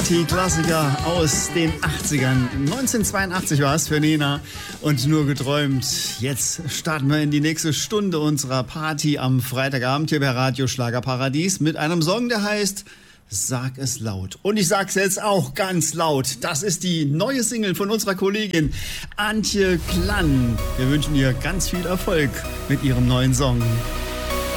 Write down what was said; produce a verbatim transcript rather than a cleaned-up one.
Party-Klassiker aus den achtzigern. neunzehnhundertzweiundachtzig war es für Nena und nur geträumt. Jetzt starten wir in die nächste Stunde unserer Party am Freitagabend hier bei Radio Schlagerparadies mit einem Song, der heißt Sag es laut. Und ich sag's jetzt auch ganz laut. Das ist die neue Single von unserer Kollegin Antje Klann. Wir wünschen ihr ganz viel Erfolg mit ihrem neuen Song.